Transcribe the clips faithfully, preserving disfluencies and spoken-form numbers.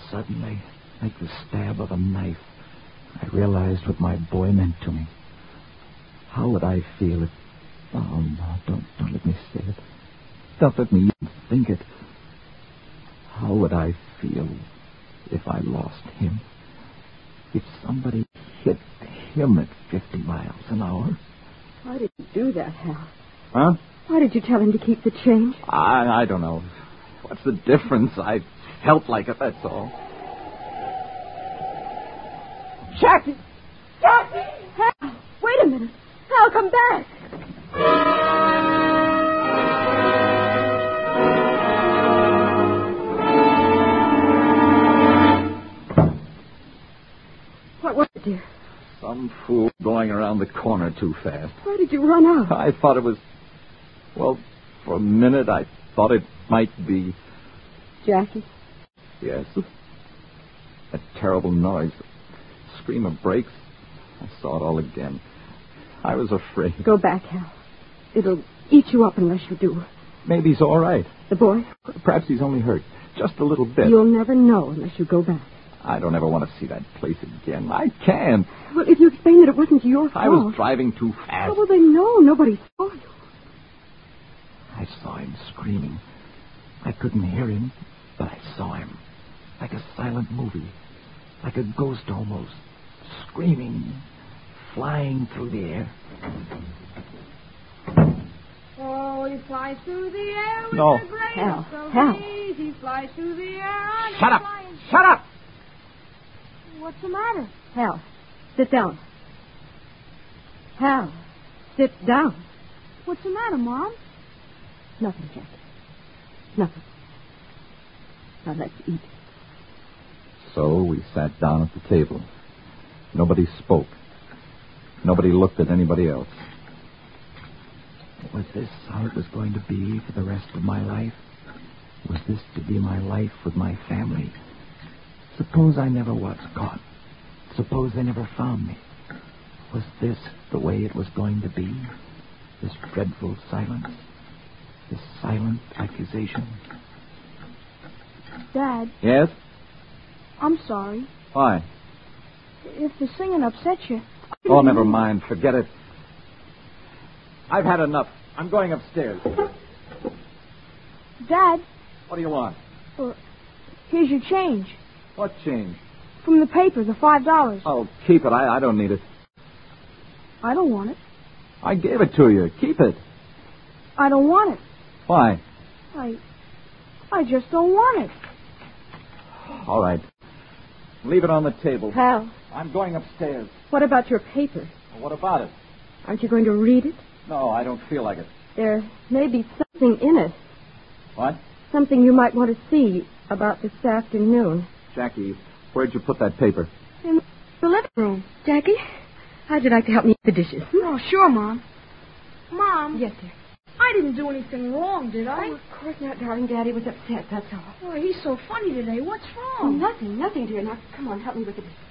suddenly, like the stab of a knife, I realized what my boy meant to me. How would I feel if... Oh, no, don't, don't let me say it. Don't let me even think it. How would I feel if I lost him? If somebody hit him at fifty miles an hour? Why did you do that, Hal? Huh? Why did you tell him to keep the change? I, I don't know. What's the difference? I felt like it, that's all. Jackie! Jackie! Hal, wait a minute. Hal, come back. What was it, dear? Some fool going around the corner too fast. Why did you run out? I thought it was... Well, for a minute I thought it might be... Jackie? Yes. That terrible noise. Scream of brakes. I saw it all again. I was afraid. Go back, Hal. It'll eat you up unless you do. Maybe he's all right. The boy? Perhaps he's only hurt. Just a little bit. You'll never know unless you go back. I don't ever want to see that place again. I can't. Well, if you explain that it wasn't your fault... I was driving too fast. How will they know? Nobody saw you. I saw him screaming. I couldn't hear him, but I saw him. Like a silent movie. Like a ghost almost. Screaming. Flying through the air. Oh, he flies through the air with No. the greatest Hal, of Hal. ease. He flies through the air on Shut a up! flying... Shut up! What's the matter? Hal, sit down. Hal, sit down. What's the matter, Mom? Nothing, Jackie. Nothing. Now let's eat. So we sat down at the table. Nobody spoke. Nobody looked at anybody else. Was this how it was going to be for the rest of my life? Was this to be my life with my family? Suppose I never was caught. Suppose they never found me. Was this the way it was going to be? This dreadful silence? This silent accusation? Dad, Yes? I'm sorry. Why? If the singing upset you... Oh, never mind. Forget it. I've had enough. I'm going upstairs. Dad, What do you want? well, here's your change. What change? From the paper, the five dollars. Oh, keep it. I, I don't need it. I don't want it. I gave it to you. Keep it. I don't want it. Why? I... I just don't want it. All right. Leave it on the table. Hal, I'm going upstairs. what about your paper? Well, what about it? Aren't you going to read it? No, I don't feel like it. There may be something in it. What? Something you might want to see about this afternoon. Jackie, where'd you put that paper? In the living room. Jackie, how'd you like to help me with the dishes? Oh, sure, Mom. Mom, Yes, dear. I didn't do anything wrong, did I? Oh, of course not, darling. Daddy was upset, that's all. Oh, he's so funny today. What's Oh, wrong? nothing, nothing, dear. Now, come on, help me with the dishes.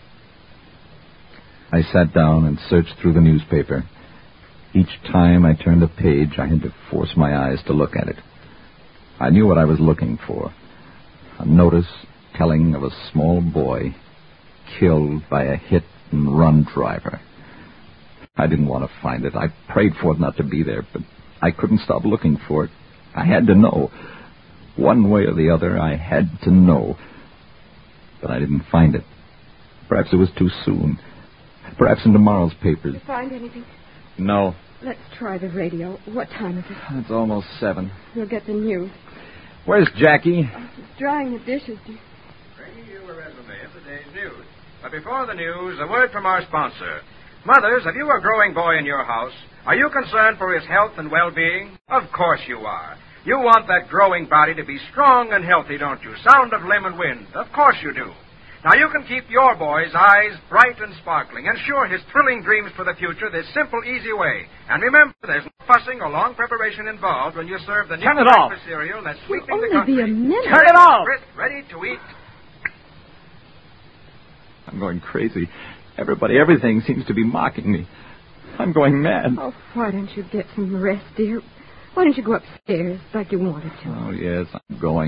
I sat down and searched through the newspaper. Each time I turned a page, I had to force my eyes to look at it. I knew what I was looking for. A notice telling of a small boy killed by a hit-and-run driver. I didn't want to find it. I prayed for it not to be there, but I couldn't stop looking for it. I had to know. One way or the other, I had to know. But I didn't find it. Perhaps it was too soon. Perhaps in tomorrow's papers. Did you find anything? No. Let's try the radio. What time is it? It's almost seven. We'll get the news. Where's Jackie? She's drying the dishes, dear. Bringing you a resume of the day's news. But before the news, a word from our sponsor. Mothers, have you a growing boy in your house? Are you concerned for his health and well-being? Of course you are. You want that growing body to be strong and healthy, don't you? Sound of limb and wind. Of course you do. Now, you can keep your boy's eyes bright and sparkling. Ensure his thrilling dreams for the future this simple, easy way. And remember, there's no fussing or long preparation involved when you serve the new Turn it off. breakfast cereal that's It'll sweetening the only country. be a minute. Turn it off! Crisp, ready to eat. I'm going crazy. Everybody, everything seems to be mocking me. I'm going mad. Oh, why don't you get some rest, dear? Why don't you go upstairs like you wanted to? Oh, yes, I'm going.